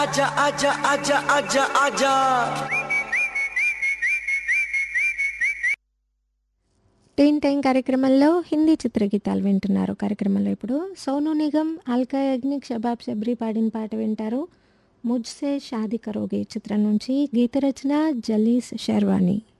आजा आजा आजा आजा आजा। టీన్ టైం కార్యక్రమంలో హిందీ చిత్రగీతాలు వింటున్నారు. కార్యక్రమంలో ఇప్పుడు సోనూ నిగమ్, అల్కా యాగ్నిక్, షబాబ్ శబ్రి పాడిన పాట వింటారు. ముజ్సే షాదీ కరోగే చిత్రం నుంచి. గీత రచన జలీస్ షెర్వానీ.